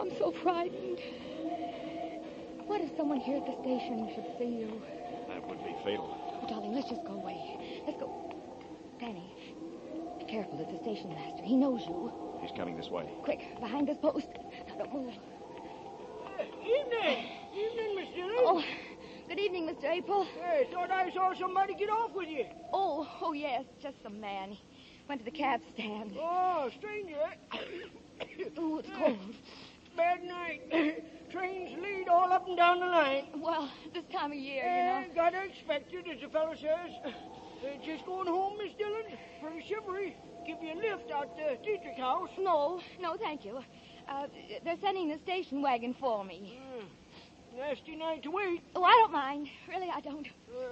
I'm so frightened. What if someone here at the station should see you? That would be fatal. Oh, darling, let's just go away. Let's go. Danny, be careful. It's the station master. He knows you. He's coming this way. Quick, behind this post. Now, don't move. Evening. Evening, Miss Dillon. Oh, good evening, Mr. April. Hey, thought I saw somebody get off with you. Oh, yes, just some man. He went to the cab stand. Oh, stranger. Oh, it's cold. Bad night. Trains lead all up and down the line. Well, this time of year, you know. Gotta expect it, as the fellow says. Just going home, Miss Dillon? Pretty shivery. Give you a lift out the Dietrich house. No, thank you. They're sending the station wagon for me. Nasty night to wait. Oh, I don't mind. Really, I don't.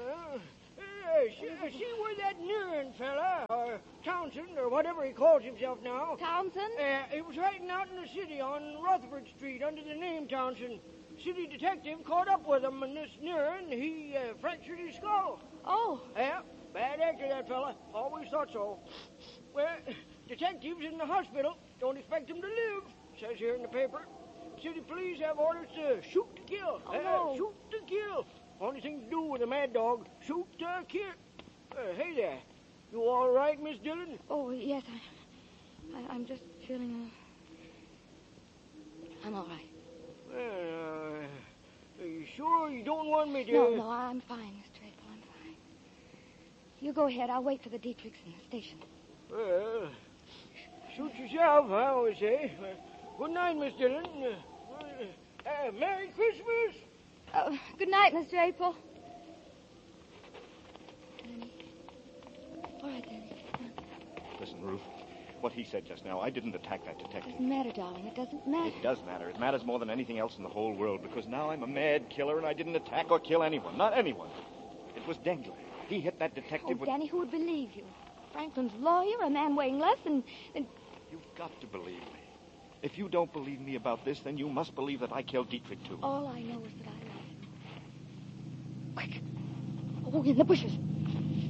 See where that Nerin fella, or Townsend, or whatever he calls himself now. Townsend? He was riding out in the city on Rutherford Street under the name Townsend. City detective caught up with him, and this Nerin, he fractured his skull. Oh. Yeah, bad actor, that fella. Always thought so. Well, detectives in the hospital don't expect him to live, says here in the paper. City police have orders to shoot to kill. Oh, no. Shoot to kill. Only thing to do with a mad dog, shoot to kill. Hey there. You all right, Miss Dillon? Oh, yes, I'm just feeling... I'm all right. Are you sure you don't want me to... No, I'm fine, Mr. April, I'm fine. You go ahead. I'll wait for the Dietrichs in the station. Well, shoot yourself, I always say. Good night, Miss Dillon. Merry Christmas! Good night, Mr. April. Danny. All right, Danny. Listen, Ruth. What he said just now, I didn't attack that detective. It doesn't matter, darling. It doesn't matter. It does matter. It matters more than anything else in the whole world, because now I'm a mad killer and I didn't attack or kill anyone. Not anyone. It was Dengler. He hit that detective with... Danny, who would believe you? Franklin's lawyer, a man weighing less than... You've got to believe me. If you don't believe me about this, then you must believe that I killed Dietrich, too. All I know is that I love him. Quick. Oh, in the bushes.